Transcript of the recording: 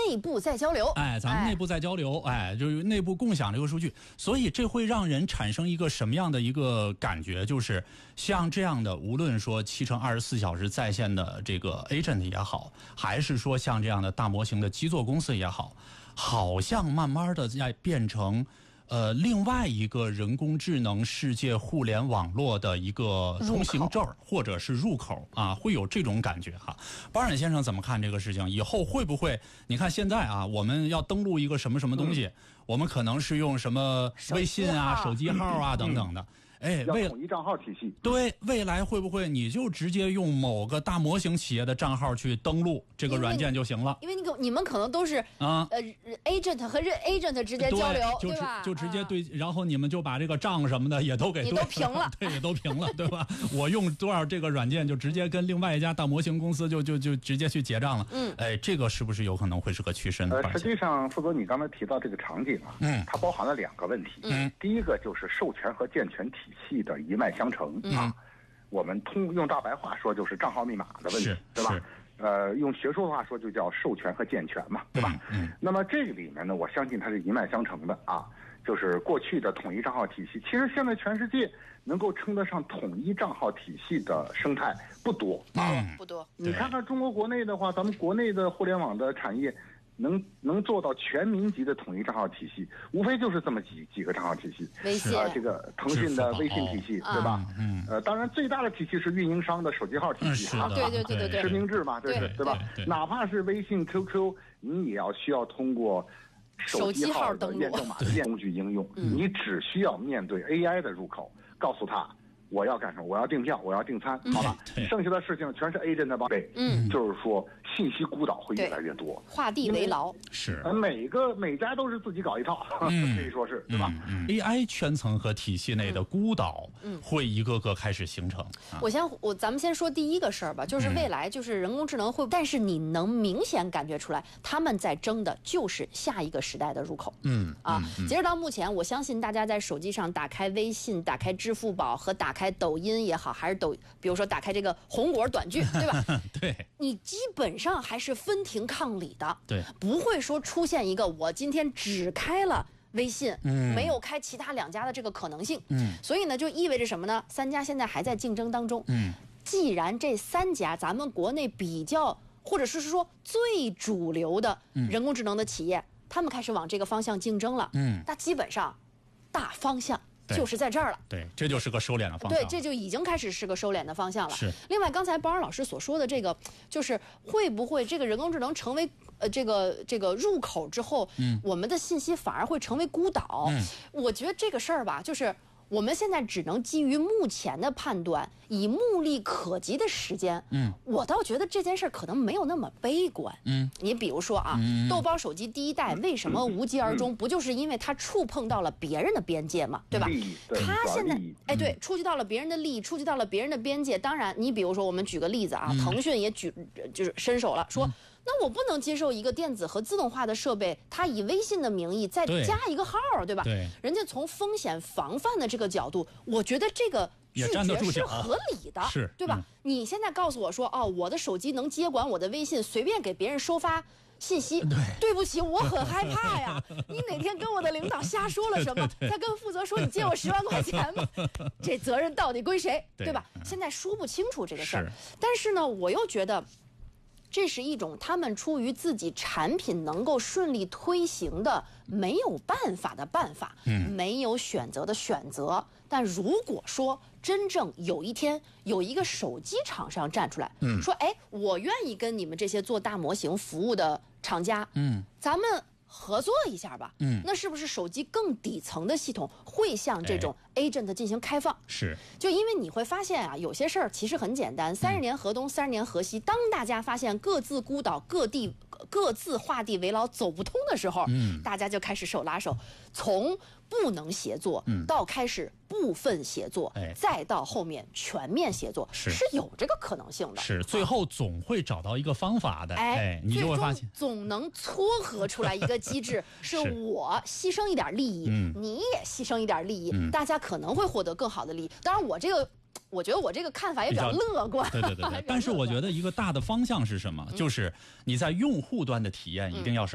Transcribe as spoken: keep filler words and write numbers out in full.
内部在交流。 哎，咱们内部在交流，哎，哎就是内部共享这个数据，所以这会让人产生一个什么样的一个感觉？就是像这样的，无论说七乘二十四小时在线的这个 agent 也好，还是说像这样的大模型的基座公司也好，好像慢慢的在变成。呃，另外一个人工智能世界互联网络的一个通行证或者是入口啊，会有这种感觉哈。包冉先生怎么看这个事情？以后会不会？你看现在啊，我们要登录一个什么什么东西，嗯、我们可能是用什么微信啊、手机号啊、嗯、等等的。哎， 要统一账号体系。 对，未来会不会你就直接用某个大模型企业的账号去登录这个软件就行了？ 因为你你们可能都是啊呃 agent 和 agent 直接交流， 对， 对吧？ 就直接对，然后你们就把这个账什么的也都给你都平了， 对，也都平了，对吧？我用多少这个软件就直接跟另外一家大模型公司就就就直接去结账了。嗯，哎，这个是不是有可能会是个趋势呢？ 呃，实际上，负责你刚才提到这个场景啊，嗯，它包含了两个问题。嗯，第一个就是授权和健全体系的一脉相承、嗯、啊，我们通用大白话说就是账号密码的问题，对吧？呃，用学术话说就叫授权和健全嘛，对吧？嗯。嗯那么这个里面呢，我相信它是一脉相承的啊，就是过去的统一账号体系，其实现在全世界能够称得上统一账号体系的生态不多啊， 嗯、不多。 你看看中国国内的话，咱们国内的互联网的产业。能能做到全民级的统一账号体系，无非就是这么几几个账号体系。 微信啊，这个腾讯的微信体系，对吧？嗯。呃，当然最大的体系是运营商的手机号体系啊，对对对对对， 实名制嘛，对对对吧？哪怕是微信、Q Q， 你也要需要通过手机号的验证码的工具应用，你只需要面对 A I 的入口，告诉他。我要干什么？我要订票，我要订餐，好吧？剩下的事情全是 agent 的报备。嗯，就是说信息孤岛会越来越多， 画地为牢。 是， 每个每家都是自己搞一套，嗯、可以说是，对吧、 嗯嗯、？A I 圈层和体系内的孤岛，嗯，会一个个开始形成。 嗯啊、我先我咱们先说第一个事儿吧，就是未来就是人工智能会，嗯、但是你能明显感觉出来，他们在争的就是下一个时代的入口。嗯啊，嗯、截止到目前，我相信大家在手机上打开微信、打开支付宝和打开抖音也好，还是抖，比如说打开这个红果短剧，对吧？ 对， 你基本上还是分庭抗礼的， 对， 不会说出现一个我今天只开了微信，嗯，没有开其他两家的这个可能性，嗯，所以呢，就意味着什么呢？三家现在还在竞争当中，嗯，既然这三家咱们国内比较或者是说最主流的人工智能的企业，嗯、他们开始往这个方向竞争了，嗯，那基本上大方向。就是在这儿了， 对，这就是个收敛的方向。 对，这就已经开始是个收敛的方向了。 是。 另外，刚才包尔老师所说的这个，就是会不会这个人工智能成为呃这个这个入口之后，嗯，我们的信息反而会成为孤岛？嗯，我觉得这个事儿吧，就是我们现在只能基于目前的判断，以目力可及的时间，嗯，我倒觉得这件事可能没有那么悲观。嗯，你比如说啊，嗯、豆包手机第一代为什么无疾而终？嗯、不就是因为它触碰到了别人的边界嘛，对吧？ 对它现在哎，对，触及到了别人的利益，触及到了别人的边界。当然，你比如说，我们举个例子啊，嗯、腾讯也举就是伸手了，说。嗯那我不能接受一个电子和自动化的设备，它以微信的名义再加一个号，对吧？ 对， 人家从风险防范的这个角度，我觉得这个拒绝是合理的， 是， 对吧？嗯、你现在告诉我说，哦，我的手机能接管我的微信，随便给别人收发信息，对，对不起，我很害怕呀。你哪天跟我的领导瞎说了什么，再跟负责说你借我十万块钱吧，这责任到底归谁，对, 对吧？嗯、现在说不清楚这个事儿，但是呢，我又觉得。这是一种他们出于自己产品能够顺利推行的没有办法的办法，嗯，没有选择的选择。但如果说真正有一天有一个手机厂商站出来，嗯，说，哎，我愿意跟你们这些做大模型服务的厂家，嗯，咱们合作一下吧，嗯，那是不是手机更底层的系统会向这种 agent 进行开放？哎、 是， 就因为你会发现啊，有些事儿其实很简单，三十年河东，三十年河西。当大家发现各自孤岛、各地各自画地为牢、走不通的时候，嗯，大家就开始手拉手，从不能协作、嗯、到开始部分协作，哎、再到后面全面协作，是, 是有这个可能性的。 是，最后总会找到一个方法的。哎，哎你就会发现， 总能撮合出来一个机制，是我牺牲一点利益，嗯、你也牺牲一点利益，嗯、大家可能会获得更好的利益。当然，我这个。我觉得我这个看法也比较乐观， 对对对对。但是我觉得一个大的方向是什么？嗯、就是你在用户端的体验一定要是